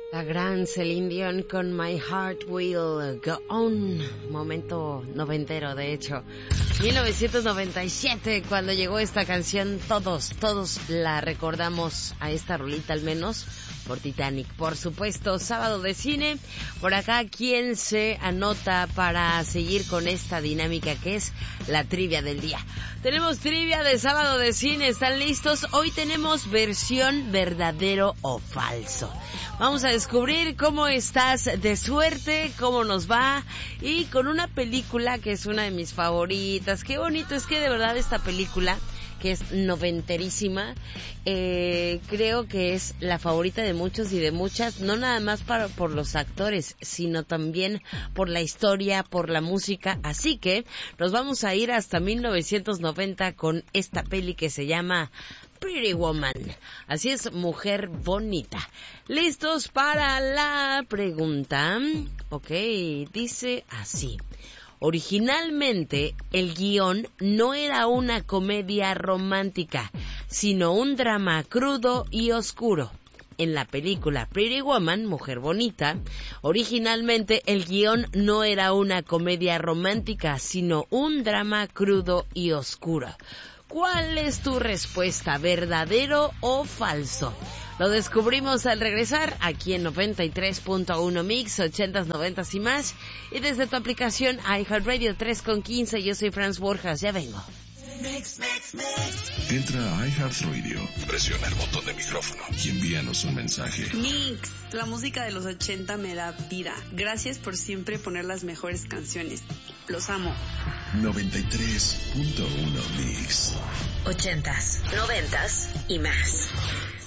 La gran Celine Dion con My Heart Will Go On. Momento noventero, de hecho. 1997, cuando llegó esta canción, todos la recordamos a esta rolita, al menos por Titanic. Por supuesto, sábado de cine. Por acá, ¿quién se anota para seguir con esta dinámica que es la trivia del día? Tenemos trivia de sábado de cine, ¿están listos? Hoy tenemos versión verdadero o falso. Vamos a descubrir cómo estás de suerte, cómo nos va, y con una película que es una de mis favoritas. Qué bonito, es que de verdad esta película, que es noventerísima, creo que es la favorita de muchos y de muchas, no nada más por los actores, sino también por la historia, por la música. Así que nos vamos a ir hasta 1990 con esta peli que se llama Pretty Woman. Así es, Mujer Bonita. ¿Listos para la pregunta? Ok, dice así. Originalmente, el guión no era una comedia romántica, sino un drama crudo y oscuro. En la película Pretty Woman, Mujer Bonita, originalmente el guión no era una comedia romántica, sino un drama crudo y oscuro. ¿Cuál es tu respuesta, verdadero o falso? Lo descubrimos al regresar aquí en 93.1 Mix, 80s, 90s y más. Y desde tu aplicación iHeartRadio 3.15, yo soy Franz Borjas, ya vengo. Entra a iHeartRadio, presiona el botón de micrófono y envíanos un mensaje. Mix, la música de los 80 me da vida. Gracias por siempre poner las mejores canciones. Los amo. 93.1 Mix. 80s, 90s y más.